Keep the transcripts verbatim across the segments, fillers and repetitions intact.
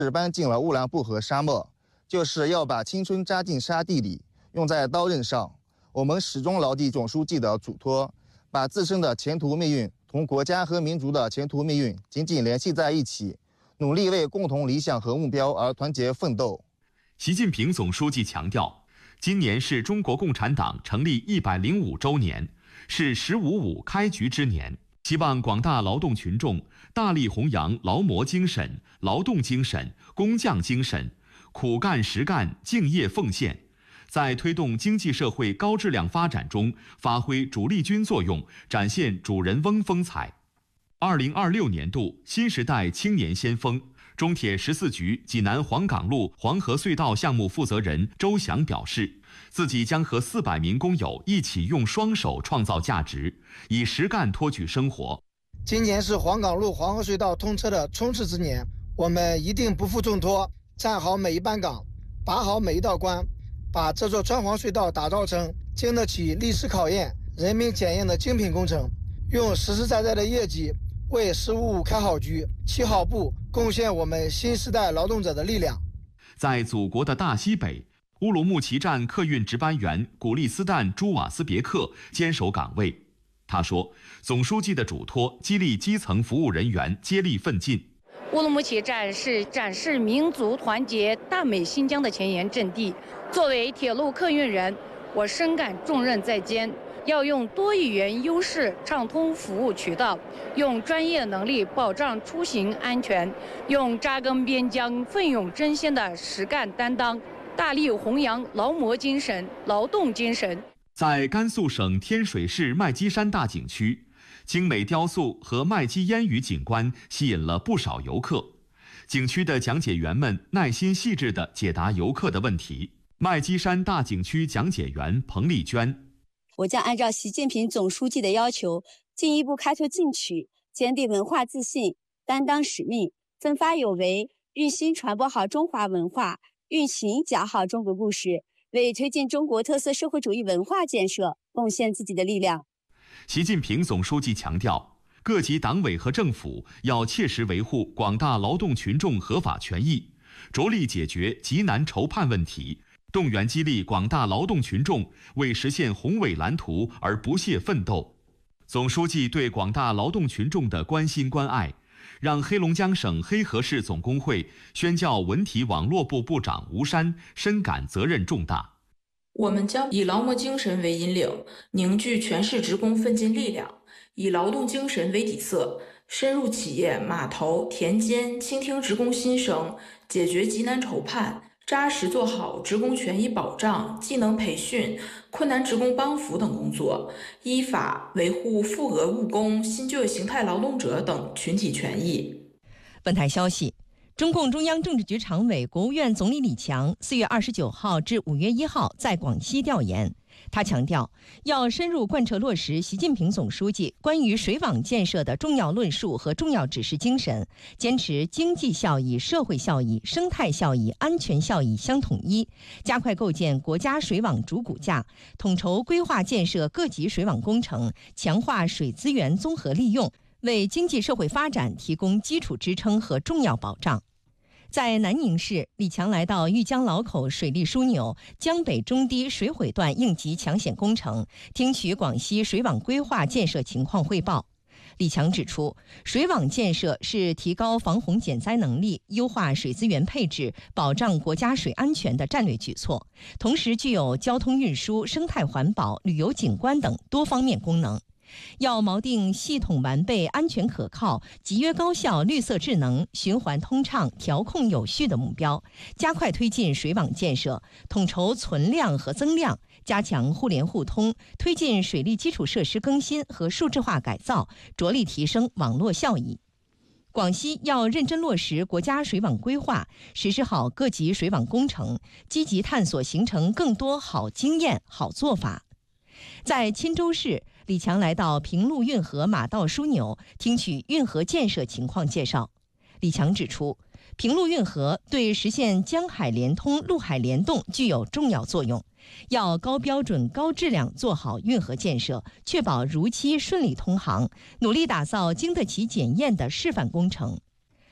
搬进了乌兰布和沙漠，就是要把青春扎进沙地里，用在刀刃上。我们始终牢记总书记的嘱托，把自身的前途命运同国家和民族的前途命运紧紧联系在一起，努力为共同理想和目标而团结奋斗。 习近平总书记强调，今年是中国共产党成立一百零五周年，是“十五五”开局之年。希望广大劳动群众大力弘扬劳模精神、劳动精神、工匠精神，苦干实干、敬业奉献，在推动经济社会高质量发展中发挥主力军作用，展现主人翁风采。二零二六年度新时代青年先锋，中铁十四局济南黄岗路黄河隧道项目负责人周翔表示，自己将和四百名工友一起用双手创造价值，以实干托举生活。 今年是黄岗路黄河隧道通车的冲刺之年，我们一定不负重托，站好每一班岗，把好每一道关，把这座川黄隧道打造成经得起历史考验、人民检验的精品工程，用实实在在的业绩为“十五五”开好局、起好步，贡献我们新时代劳动者的力量。 在祖国的大西北，乌鲁木齐站客运值班员古利斯坦·朱瓦斯别克坚守岗位。他说，总书记的嘱托激励基层服务人员接力奋进。 乌鲁木齐站是展示民族团结大美新疆的前沿阵地。作为铁路客运人，我深感重任在肩，要用多语言优势畅通服务渠道，用专业能力保障出行安全，用扎根边疆、奋勇争先的实干担当，大力弘扬劳模精神、劳动精神。 在甘肃省天水市麦积山大景区，精美雕塑和麦积烟雨景观吸引了不少游客。景区的讲解员们耐心细致地解答游客的问题。麦积山大景区讲解员彭丽娟： 我将按照习近平总书记的要求，进一步开拓进取，坚定文化自信，担当使命，奋发有为，用心传播好中华文化，用情讲好中国故事，为推进中国特色社会主义文化建设贡献自己的力量。 习近平总书记强调，各级党委和政府要切实维护广大劳动群众合法权益，着力解决急难愁盼问题，动员激励广大劳动群众为实现宏伟蓝图而不懈奋斗。总书记对广大劳动群众的关心关爱，让黑龙江省黑河市总工会宣教文体网络部部长吴山深感责任重大。 我们将以劳模精神为引领，凝聚全市职工奋进力量，以劳动精神为底色，深入企业、码头、田间，倾听职工心声，解决急难愁盼，扎实做好职工权益保障、技能培训、困难职工帮扶等工作，依法维护富额务工、新就业形态劳动者等群体权益。 本台消息，中共中央政治局常委、国务院总理李强四月二十九号至五月一号在广西调研。他强调，要深入贯彻落实习近平总书记关于水网建设的重要论述和重要指示精神，坚持经济效益、社会效益、生态效益、安全效益相统一，加快构建国家水网主骨架，统筹规划建设各级水网工程，强化水资源综合利用，为经济社会发展提供基础支撑和重要保障。在南宁市，李强来到豫江老口水利枢纽江北中堤水毁段应急抢险工程，听取广西水网规划建设情况汇报。李强指出，水网建设是提高防洪减灾能力、优化水资源配置、保障国家水安全的战略举措，同时具有交通运输、生态环保、旅游景观等多方面功能。要锚定系统完备、安全可靠、集约高效、绿色智能、循环通畅、调控有序的目标，加快推进水网建设，统筹存量和增量，加强互联互通，推进水利基础设施更新和数字化改造，着力提升网络效益。广西要认真落实国家水网规划，实施好各级水网工程，积极探索形成更多好经验、好做法。在钦州市，李强来到平陆运河马道枢纽，听取运河建设情况介绍。李强指出，平陆运河对实现江海联通、陆海联动具有重要作用，要高标准、高质量做好运河建设，确保如期顺利通航，努力打造经得起检验的示范工程。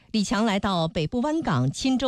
李强来到北部湾港钦州